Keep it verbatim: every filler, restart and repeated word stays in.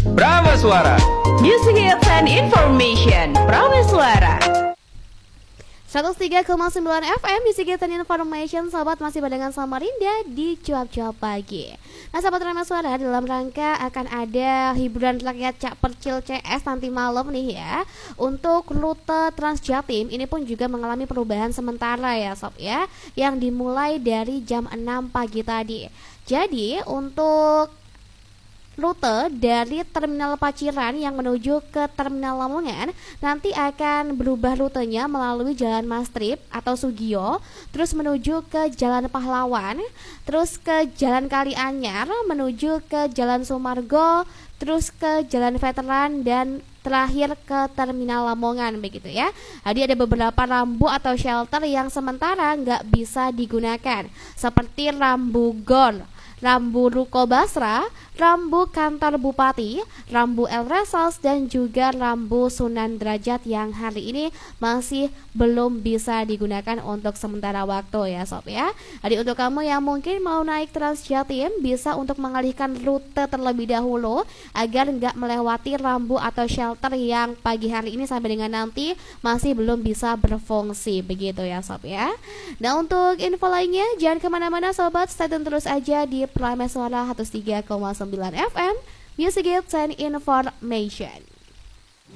Prameswara. Music Hits and Information. Prameswara. seratus tiga koma sembilan F M Music Hits and Information. Sahabat masih barengan Samarinda di cuap-cuap pagi. Nah sahabat Prameswara, dalam rangka akan ada hiburan rakyat Cak Percil C S nanti malam nih ya. Untuk rute Trans Jatim ini pun juga mengalami perubahan sementara ya sob ya, yang dimulai dari jam enam pagi tadi. Jadi untuk rute dari Terminal Paciran yang menuju ke Terminal Lamongan nanti akan berubah rutenya melalui Jalan Mastrip atau Sugio, terus menuju ke Jalan Pahlawan, terus ke Jalan Kalianyar, menuju ke Jalan Sumargo, terus ke Jalan Veteran, dan terakhir ke Terminal Lamongan begitu ya. Jadi ada beberapa rambu atau shelter yang sementara nggak bisa digunakan, seperti rambu Gor, rambu Ruko Basra, rambu kantor Bupati, rambu El Resals, dan juga rambu Sunan Derajat yang hari ini masih belum bisa digunakan untuk sementara waktu ya sob ya. Jadi untuk kamu yang mungkin mau naik Trans Jatim bisa untuk mengalihkan rute terlebih dahulu agar nggak melewati rambu atau shelter yang pagi hari ini sampai dengan nanti masih belum bisa berfungsi begitu ya sob ya. Nah untuk info lainnya jangan kemana-mana sobat, stay tune terus aja di Prameswara seratus tiga koma sembilan F M Music Hits and Information.